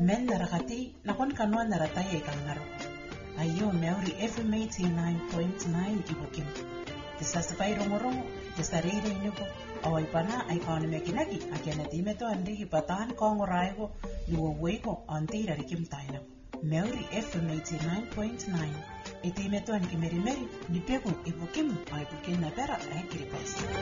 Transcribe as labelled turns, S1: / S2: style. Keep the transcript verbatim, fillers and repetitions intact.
S1: men narakati nakon kanwa naratay kangaro. Ayo meuri F M eighty-nine point nine ibukim. Tisasapay rongorongo, tisarire inuko. Away pana ay kanumekinaki, akenatime to andi hipatahan kongoraigo, luwawego antira rikim tayo. Meuri F M eighty-nine point nine. Itime to andi kimerimeri, nipego ibukim ay bukin na pera ay kiripes.